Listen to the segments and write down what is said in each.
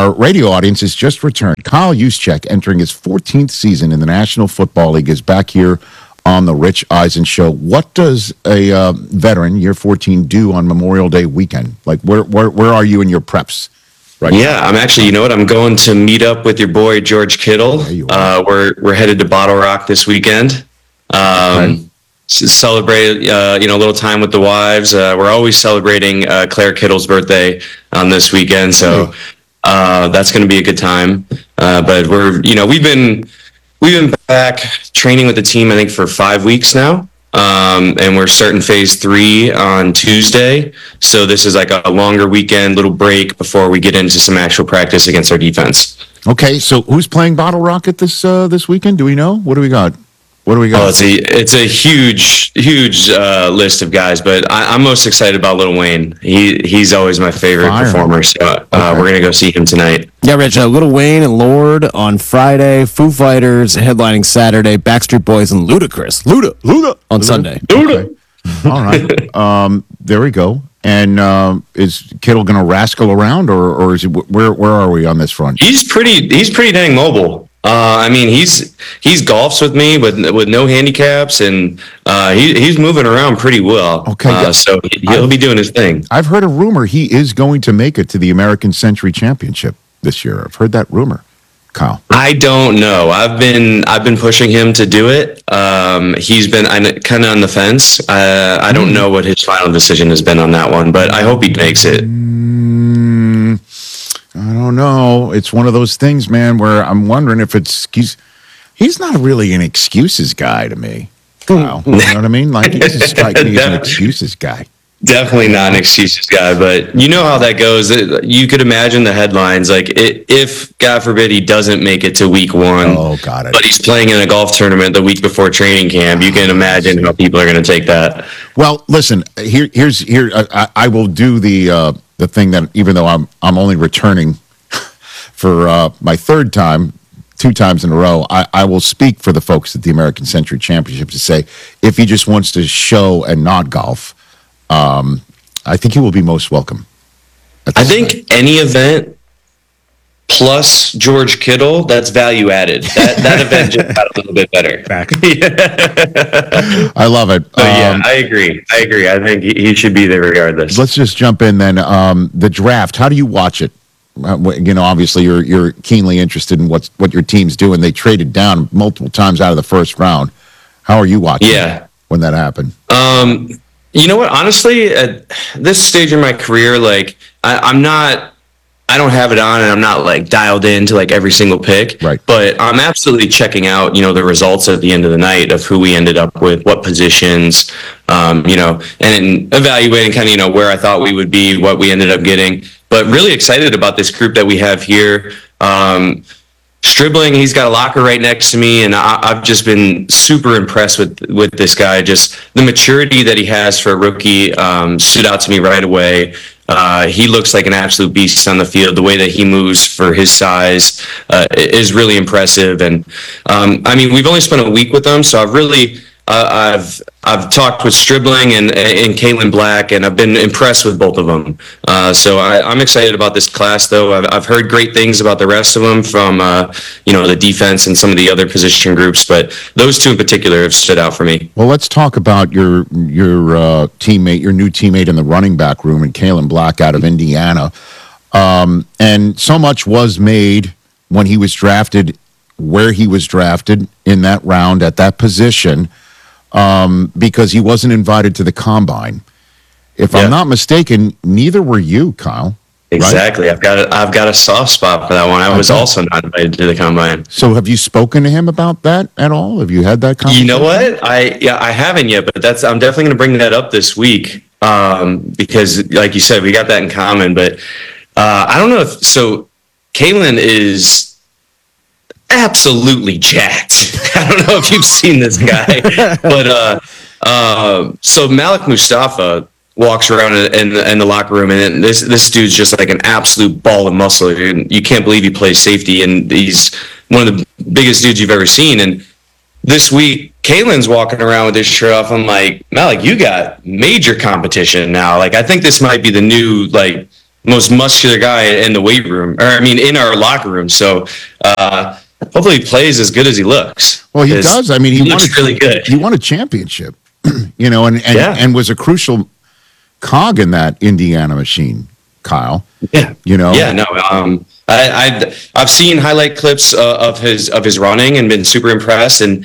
our radio audience has just returned. Kyle Juszczyk, entering his 14th season in the National Football League, is back here on the Rich Eisen Show. What does a veteran, year 14, do on Memorial Day weekend? Like, where are you in your preps? Right. Yeah, I'm actually, you know what? I'm going to meet up with your boy, George Kittle. We're headed to Bottle Rock this weekend. Celebrate, a little time with the wives. We're always celebrating Claire Kittle's birthday on this weekend. So that's going to be a good time. But we've been back training with the team, I think, for 5 weeks now. And we're starting phase 3 on Tuesday. So this is like a longer weekend, little break before we get into some actual practice against our defense. Okay, so who's playing Bottle Rocket this weekend? Do we know? What do we got? Oh, it's a huge list of guys, but I'm most excited about Lil Wayne. He's always my favorite performer, so we're going to go see him tonight. Yeah, Rich, Lil Wayne and Lorde on Friday, Foo Fighters headlining Saturday, Backstreet Boys and Ludacris. Luda on Sunday. Okay. All right. There we go. And is Kittle going to rascal around, or is it, where are we on this front? He's pretty dang mobile. He's golfs with me with no handicaps, and he's moving around pretty well. Okay, so he'll be doing his thing. I've heard a rumor he is going to make it to the American Century Championship this year. I've heard that rumor, Kyle. I don't know. I've been pushing him to do it. He's been kind of on the fence. I don't know what his final decision has been on that one, but I hope he makes it. I don't know. It's one of those things, man, where I'm wondering if he's not really an excuses guy to me. Wow. You know what I mean? Like, he doesn't strike me as an excuses guy. Definitely not an excuses guy, but you know how that goes. You could imagine the headlines, like if, God forbid, he doesn't make it to week 1, but he's playing in a golf tournament the week before training camp, you can imagine how people are going to take that. Well, listen, I will do the thing that, even though I'm only returning for my 3rd time, 2 times in a row, I will speak for the folks at the American Century Championship to say, if he just wants to show and not golf, I think he will be most welcome. I think any event plus George Kittle, that's value added. That event just got a little bit better. I love it. I agree. I think he should be there regardless. Let's just jump in then. The draft, how do you watch it? Obviously you're keenly interested in what your team's doing. They traded down multiple times out of the first round. How are you watching when that happened? You know what? Honestly, at this stage in my career, like I don't have it on, and I'm not like dialed into like every single pick. Right. But I'm absolutely checking out, the results at the end of the night of who we ended up with, what positions, and evaluating kind of, where I thought we would be, what we ended up getting. But really excited about this group that we have here. Stribling, he's got a locker right next to me, and I've just been super impressed with this guy. Just the maturity that he has for a rookie stood out to me right away. He looks like an absolute beast on the field. The way that he moves for his size is really impressive. And we've only spent a week with him, so I've talked with Stribling and Caitlin Black, and I've been impressed with both of them. So I'm excited about this class, though. I've heard great things about the rest of them from the defense and some of the other position groups, but those 2 in particular have stood out for me. Well, let's talk about your teammate, your new teammate in the running back room, and Caitlin Black out of Indiana. And so much was made when he was drafted, where he was drafted in that round at that position. Because he wasn't invited to the combine. If I'm not mistaken, neither were you, Kyle. Exactly. Right? I've got a soft spot for that one. I was also not invited to the combine. So have you spoken to him about that at all? Have you had that conversation? You know what? I haven't yet, but I'm definitely going to bring that up this week. Because like you said, we got that in common, but I don't know so Caitlin is absolutely jacked. I don't know if you've seen this guy, but so Malik Mustafa walks around in the locker room, and this dude's just like an absolute ball of muscle. You can't believe he plays safety, and he's one of the biggest dudes you've ever seen. And this week, Caitlin's walking around with his shirt off. I'm like, Malik, you got major competition now. Like, I think this might be the new most muscular guy in the weight room, or I mean, in our locker room. So hopefully he plays as good as he looks. Well, he does. I mean, he looks really good. He won a championship, and Yeah. and was a crucial cog in that Indiana machine, Kyle. Yeah. Yeah. No. I've seen highlight clips of his running and been super impressed. And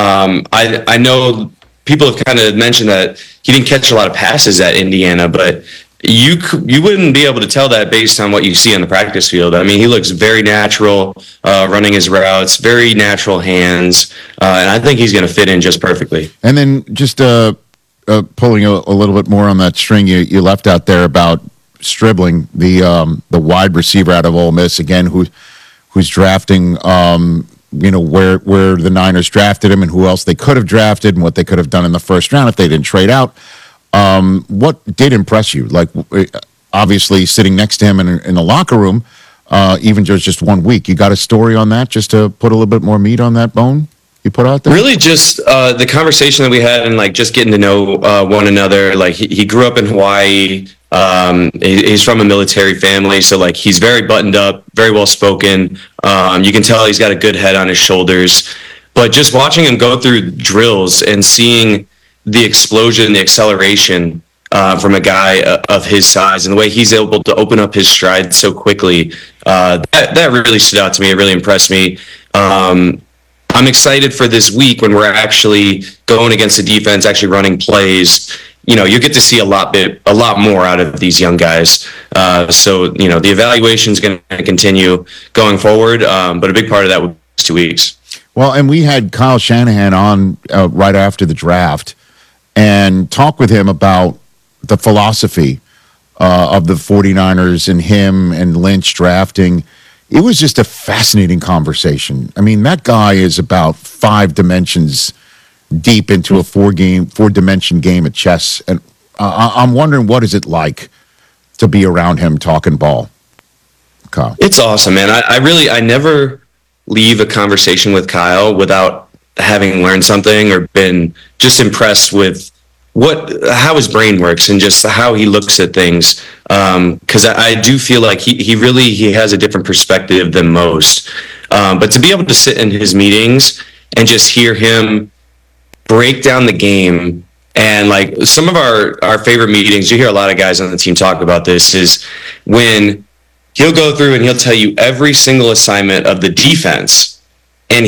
I know people have kind of mentioned that he didn't catch a lot of passes at Indiana, but you wouldn't be able to tell that based on what you see on the practice field. I mean, he looks very natural running his routes, very natural hands, and I think he's going to fit in just perfectly. And then just pulling a little bit more on that string you left out there about Stribling, the wide receiver out of Ole Miss, again, who's drafting, where the Niners drafted him and who else they could have drafted and what they could have done in the first round if they didn't trade out. What did impress you? Like, obviously, sitting next to him in the locker room, even just 1 week. You got a story on that, just to put a little bit more meat on that bone you put out there? Really, just the conversation that we had, and like just getting to know one another. Like he grew up in Hawaii. He's from a military family, so like he's very buttoned up, very well spoken. You can tell he's got a good head on his shoulders. But just watching him go through drills and seeing the explosion, the acceleration from a guy of his size, and the way he's able to open up his stride so quickly, that really stood out to me. It really impressed me. I'm excited for this week when we're actually going against the defense, actually running plays. You get to see a lot more out of these young guys. So the evaluation is going to continue going forward, but a big part of that was 2 weeks. Well, and we had Kyle Shanahan on right after the draft and talk with him about the philosophy of the 49ers and him and Lynch drafting. It was just a fascinating conversation. I mean, that guy is about 5 dimensions deep into a 4-dimension game of chess. And I'm wondering, what is it like to be around him talking ball, Kyle? It's awesome, man. I never leave a conversation with Kyle without having learned something or been just impressed with how his brain works and just how he looks at things. Because I do feel like he has a different perspective than most. But to be able to sit in his meetings and just hear him break down the game, and like some of our favorite meetings, you hear a lot of guys on the team talk about this, is when he'll go through and he'll tell you every single assignment of the defense, and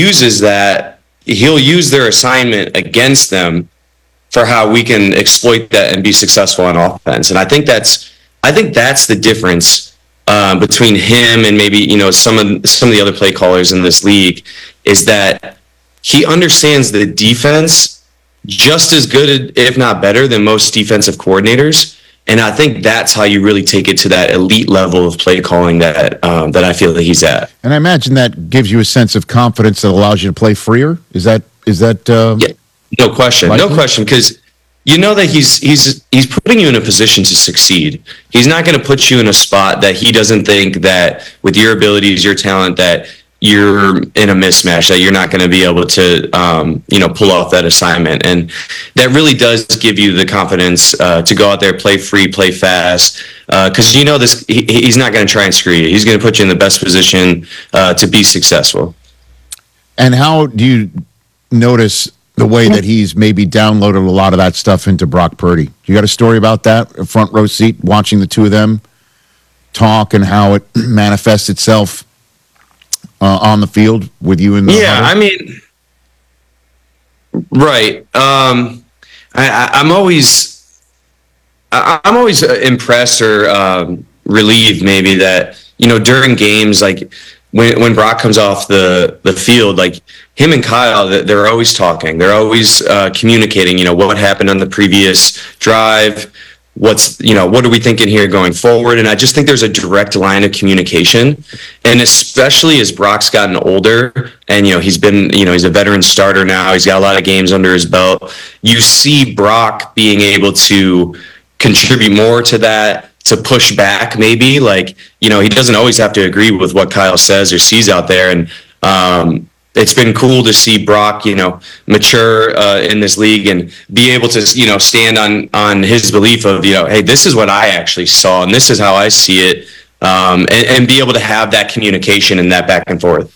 he'll use their assignment against them for how we can exploit that and be successful on offense. And I think that's the difference between him and maybe some of the other play callers in this league, is that he understands the defense just as good, if not better, than most defensive coordinators. And I think that's how you really take it to that elite level of play calling that I feel that he's at. And I imagine that gives you a sense of confidence that allows you to play freer. Is that? Yeah. No question. Likely? No question. Because that he's putting you in a position to succeed. He's not going to put you in a spot that he doesn't think that with your abilities, your talent, that you're in a mismatch, that you're not going to be able to, pull off that assignment. And that really does give you the confidence to go out there, play free, play fast. Because he's not going to try and screw you. He's going to put you in the best position to be successful. And how do you notice the way that he's maybe downloaded a lot of that stuff into Brock Purdy? You got a story about that? A front row seat, watching the two of them talk and how it manifests itself on the field with you in the huddle? I mean, right. I'm always impressed or relieved maybe that during games, like when Brock comes off the field, like him and Kyle, they're always talking. They're always communicating, what happened on the previous drive, what are we thinking here going forward? And I just think there's a direct line of communication. And especially as Brock's gotten older and, he's been, he's a veteran starter now. He's got a lot of games under his belt. You see Brock being able to contribute more to that, to push back maybe. Like, he doesn't always have to agree with what Kyle says or sees out there. And it's been cool to see Brock, mature in this league and be able to, stand on his belief of, hey, this is what I actually saw and this is how I see it, and be able to have that communication and that back and forth.